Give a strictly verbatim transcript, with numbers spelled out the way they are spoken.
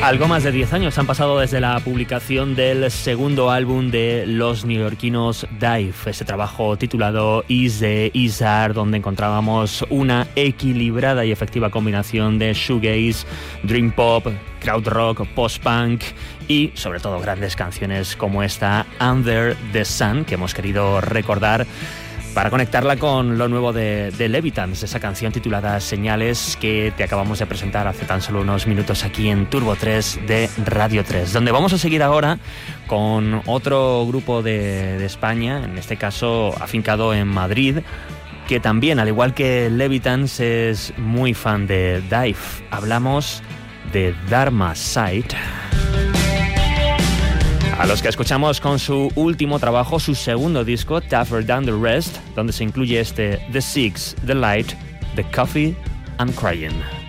Algo más de diez años han pasado desde la publicación del segundo álbum de los neoyorquinos Dive, ese trabajo titulado Is the Izar, donde encontrábamos una equilibrada y efectiva combinación de shoegaze, dream pop, krautrock, post-punk y sobre todo grandes canciones como esta Under the Sun, que hemos querido recordar para conectarla con lo nuevo de, de Levitans, esa canción titulada Señales que te acabamos de presentar hace tan solo unos minutos aquí en Turbo tres de Radio tres, donde vamos a seguir ahora con otro grupo de, de España, en este caso afincado en Madrid, que también, al igual que Levitans, es muy fan de Dive. Hablamos de Dharma Site, a los que escuchamos con su último trabajo, su segundo disco, Tougher Than the Rest, donde se incluye este The Six, The Light, The Coffee and Crying.